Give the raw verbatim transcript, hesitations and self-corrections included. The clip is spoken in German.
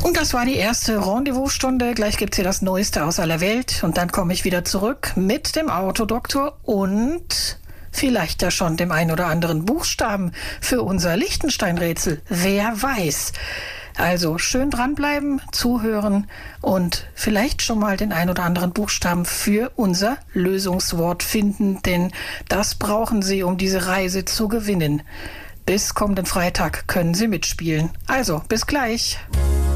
Und das war die erste Rendezvous-Stunde. Gleich gibt's hier das Neueste aus aller Welt. Und dann komme ich wieder zurück mit dem Autodoktor und vielleicht ja schon dem ein oder anderen Buchstaben für unser Liechtenstein-Rätsel. Wer weiß. Also schön dranbleiben, zuhören und vielleicht schon mal den ein oder anderen Buchstaben für unser Lösungswort finden, denn das brauchen Sie, um diese Reise zu gewinnen. Bis kommenden Freitag können Sie mitspielen. Also, bis gleich.